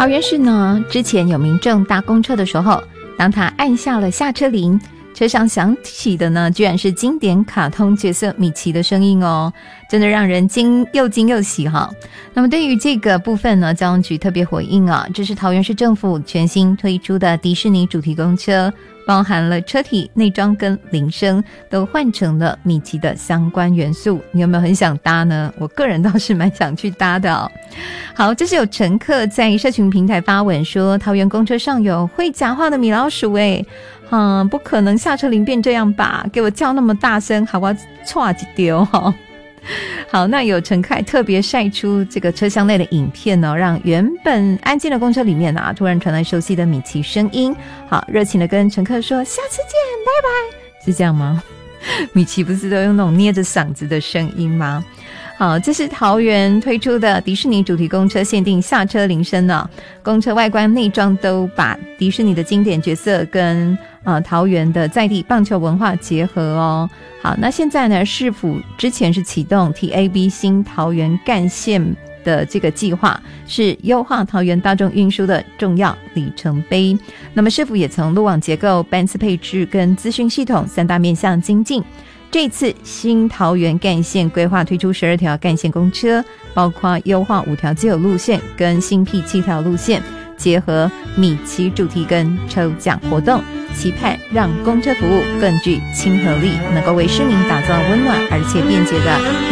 桃园市呢，之前有民众搭公车的时候，当他按下了下车铃，车上响起的呢，居然是经典卡通角色米奇的声音哦，真的让人惊又喜哈。那么对于这个部分呢，交通局特别回应啊，这是桃园市政府全新推出的迪士尼主题公车，包含了车体、内装跟铃声都换成了米奇的相关元素。你有没有很想搭呢？我个人倒是蛮想去搭的哦。好，这是有乘客在社群平台发文说，桃园公车上有会讲话的米老鼠耶。不可能下车铃变这样吧，给我叫那么大声，好，我要踹一丢哈。好，那有乘客特别晒出这个车厢内的影片呢，让原本安静的公车里面啊，突然传来熟悉的米奇声音。好，热情的跟乘客说下次见，拜拜，是这样吗？米奇不是都用那种捏着嗓子的声音吗？好，这是桃园推出的迪士尼主题公车限定下车铃声呢。公车外观内装都把迪士尼的经典角色跟桃园的在地棒球文化结合哦。好，那现在呢，市府之前是启动 TAB 新桃园干线的这个计划，是优化桃园大众运输的重要里程碑。那么市府也从路网结构、班次配置跟资讯系统三大面向精进。这次新桃园干线规划推出12条干线公车，包括优化5条既有路线跟新辟7条路线，结合米奇主题跟抽奖活动，期盼让公车服务更具亲和力，能够为市民打造温暖而且便捷的